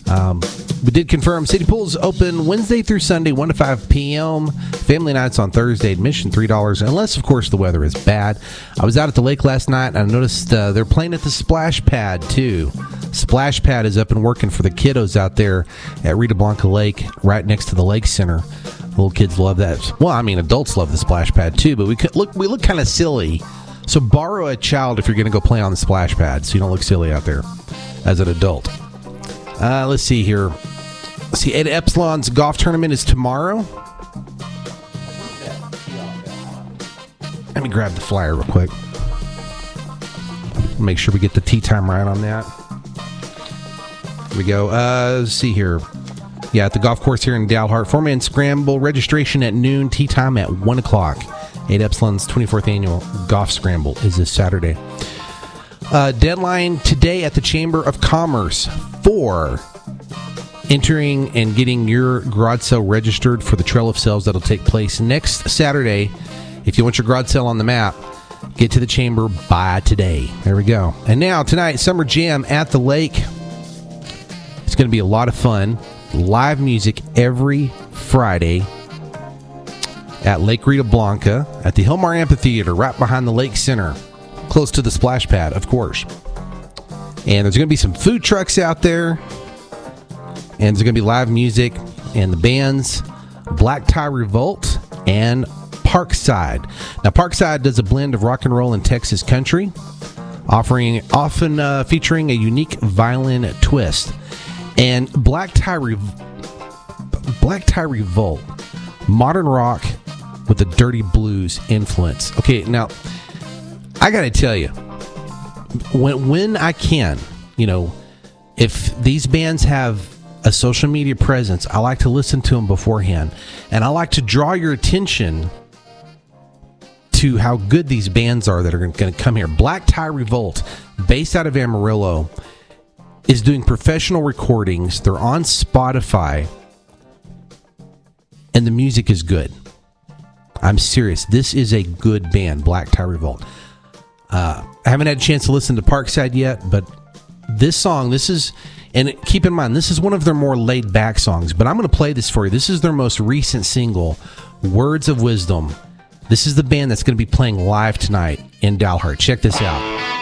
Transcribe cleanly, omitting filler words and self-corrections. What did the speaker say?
We did confirm City Pool's open Wednesday through Sunday, 1 to 5 p.m. Family nights on Thursday. Admission $3, unless, of course, the weather is bad. I was out at the lake last night, and I noticed they're playing at the Splash Pad, too. Splash Pad is up and working for the kiddos out there at Rita Blanca Lake, right next to the Lake Center. Little kids love that. Well, I mean, adults love the Splash Pad, too, but we look kind of silly. So borrow a child if you're going to go play on the Splash Pad so you don't look silly out there as an adult. Let's see here. Let's see, Ed Epsilon's golf tournament is tomorrow. Let me grab the flyer real quick. Make sure we get the tee time right on that. Here we go. Let's see here. Yeah, at the golf course here in Dalhart. 4-man scramble. Registration at noon. Tee time at 1 o'clock. 8 Epsilon's 24th annual golf scramble is this Saturday. Deadline today at the Chamber of Commerce for entering and getting your garage sale registered for the Trail of Sales that'll take place next Saturday. If you want your garage sale on the map, get to the Chamber by today. There we go. And now, tonight, Summer Jam at the lake. It's going to be a lot of fun. Live music every Friday at Lake Rita Blanca at the Hilmar Amphitheater, right behind the Lake Center, close to the Splash Pad, of course. And there's going to be some food trucks out there. And there's going to be live music and the bands Black Tie Revolt and Parkside. Now, Parkside does a blend of rock and roll and Texas country, often featuring a unique violin twist. And Black Tie Revolt, modern rock with a dirty blues influence. Okay, now, I got to tell you, when I can, if these bands have a social media presence, I like to listen to them beforehand, and I like to draw your attention to how good these bands are that are going to come here. Black Tie Revolt, based out of Amarillo, is doing professional recordings. They're on Spotify, and the music is good. I'm serious. This is a good band, Black Tie Revolt. I haven't had a chance to listen to Parkside yet, but this song, and keep in mind, this is one of their more laid-back songs, but I'm going to play this for you. This is their most recent single, Words of Wisdom. This is the band that's going to be playing live tonight in Dalhart. Check this out.